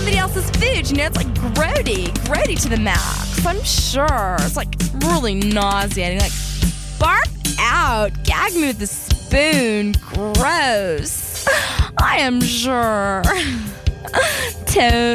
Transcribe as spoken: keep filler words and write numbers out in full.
somebody else's food. You know, it's like grody, grody to the max. I'm sure. It's like really nauseating. Like, barf out. Gag me with the spoon. Gross. I am sure. Totally.